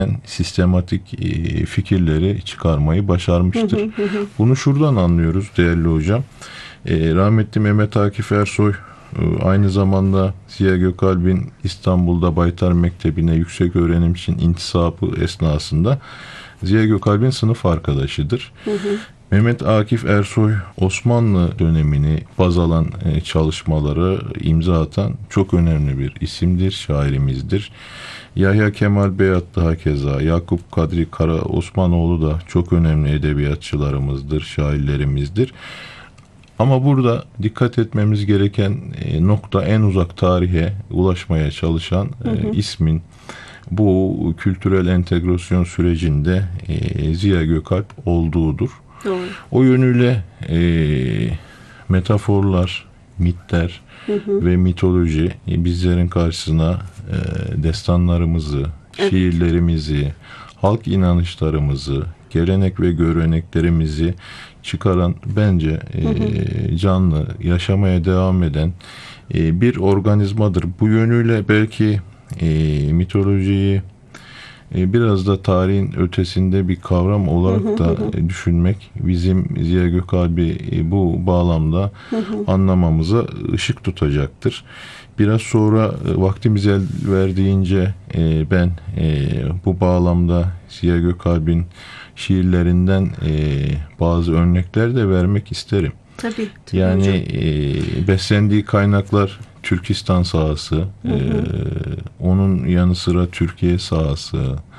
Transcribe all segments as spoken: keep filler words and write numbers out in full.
sistematik fikirleri çıkarmayı başarmıştır. Bunu şuradan anlıyoruz değerli hocam. Rahmetli Mehmet Akif Ersoy aynı zamanda Ziya Gökalp'in İstanbul'da Baytar Mektebi'ne yüksek öğrenim için intisabı esnasında Ziya Gökalp'in sınıf arkadaşıdır. Hı hı. Mehmet Akif Ersoy Osmanlı dönemini baz alan çalışmaları imza atan çok önemli bir isimdir, şairimizdir. Yahya Kemal Beyat da hakeza, Yakup Kadri Kara Osmanoğlu da çok önemli edebiyatçılarımızdır, şairlerimizdir. Ama burada dikkat etmemiz gereken nokta en uzak tarihe ulaşmaya çalışan hı hı. ismin bu kültürel entegrasyon sürecinde Ziya Gökalp olduğudur. Doğru. O yönüyle e, metaforlar, mitler hı hı. ve mitoloji e, bizlerin karşısına e, destanlarımızı, evet. şiirlerimizi, halk inanışlarımızı, gelenek ve göreneklerimizi çıkaran bence e, hı hı. canlı, yaşamaya devam eden e, bir organizmadır. Bu yönüyle belki e, mitolojiyi biraz da tarihin ötesinde bir kavram olarak da düşünmek bizim Ziya Gökalp'i bu bağlamda anlamamıza ışık tutacaktır. Biraz sonra vaktimiz el verdiğince ben bu bağlamda Ziya Gökalp'in şiirlerinden bazı örnekler de vermek isterim. Tabii. tabii yani e, beslendiği kaynaklar Türkistan sahası, hı hı. E, onun yanı sıra Türkiye sahası,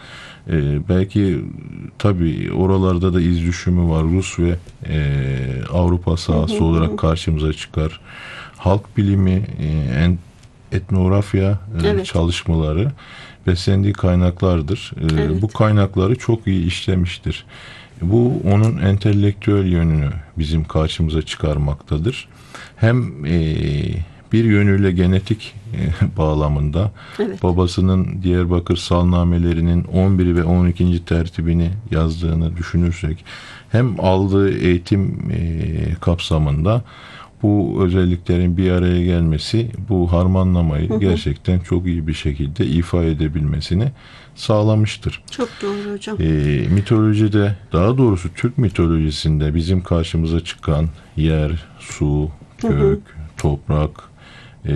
e, belki tabii oralarda da iz düşümü var. Rus ve e, Avrupa sahası hı hı. olarak karşımıza çıkar. Halk bilimi, e, en, etnografya e, evet. çalışmaları beslendiği kaynaklardır. E, evet. Bu kaynakları çok iyi işlemiştir. Bu onun entelektüel yönünü bizim karşımıza çıkarmaktadır. Hem e, bir yönüyle genetik e, bağlamında evet. babasının Diyarbakır salnamelerinin on bir ve on ikinci tertibini yazdığını düşünürsek, hem aldığı eğitim e, kapsamında bu özelliklerin bir araya gelmesi, bu harmanlamayı hı hı. gerçekten çok iyi bir şekilde ifa edebilmesini sağlamıştır. Çok doğru hocam. E, mitolojide, daha doğrusu Türk mitolojisinde bizim karşımıza çıkan yer, su, kök, hı hı. toprak, e,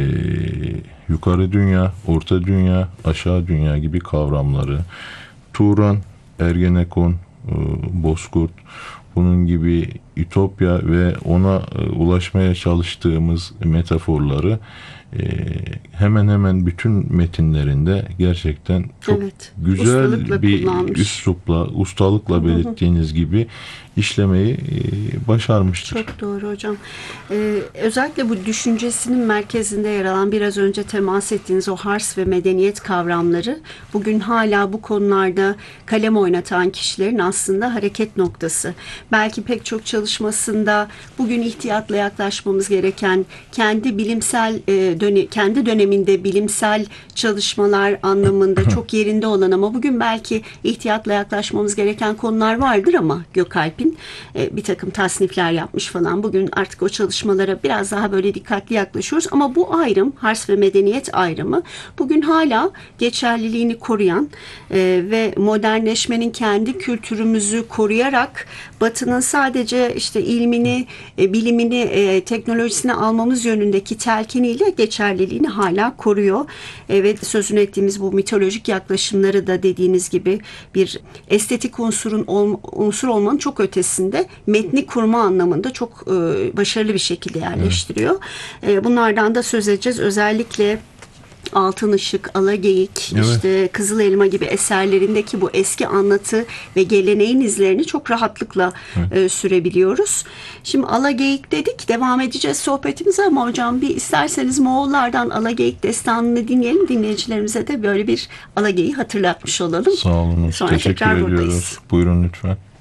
yukarı dünya, orta dünya, aşağı dünya gibi kavramları, Turan, Ergenekon, e, Bozkurt, bunun gibi Ütopya ve ona e, ulaşmaya çalıştığımız metaforları e, hemen hemen bütün metinlerinde gerçekten çok evet, güzel bir kullanmış. üslupla, ustalıkla belirttiğiniz gibi işlemeyi e, başarmıştır. Çok doğru hocam. Ee, özellikle bu düşüncesinin merkezinde yer alan biraz önce temas ettiğiniz o hars ve medeniyet kavramları bugün hala bu konularda kalem oynatan kişilerin aslında hareket noktası. Belki pek çok çalışmasında bugün ihtiyatla yaklaşmamız gereken kendi bilimsel e, döne, kendi döneminde bilimsel çalışmalar anlamında çok yerinde olan ama bugün belki ihtiyatla yaklaşmamız gereken konular vardır ama Gökalp'in bir takım tasnifler yapmış falan. Bugün artık o çalışmalara biraz daha böyle dikkatli yaklaşıyoruz. Ama bu ayrım, hars ve medeniyet ayrımı bugün hala geçerliliğini koruyan e, ve modernleşmenin kendi kültürümüzü koruyarak Batı'nın sadece işte ilmini, e, bilimini, e, teknolojisini almamız yönündeki telkiniyle geçerliliğini hala koruyor. E, ve sözünü ettiğimiz bu mitolojik yaklaşımları da dediğiniz gibi bir estetik unsurun ol, unsur olmanın çok ötesinde metni kurma anlamında çok e, başarılı bir şekilde yerleştiriyor. Evet. E, bunlardan da söz edeceğiz. Özellikle Altın Işık, Alageyik, evet. işte Kızıl Elma gibi eserlerindeki bu eski anlatı ve geleneğin izlerini çok rahatlıkla evet. e, sürebiliyoruz. Şimdi Alageyik dedik, devam edeceğiz sohbetimize ama hocam bir isterseniz Moğollardan Alageyik destanını dinleyelim. Dinleyicilerimize de böyle bir Alageyik'i hatırlatmış olalım. Sağ olun. Sonra Teşekkür tekrar ediyoruz. buradayız. Buyurun lütfen.